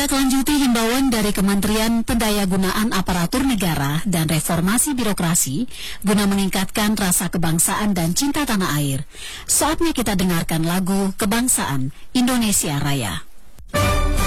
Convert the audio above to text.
Menindaklanjuti himbauan dari Kementerian Pendayagunaan Aparatur Negara dan Reformasi Birokrasi guna meningkatkan rasa kebangsaan dan cinta tanah air. Saatnya kita dengarkan lagu Kebangsaan Indonesia Raya.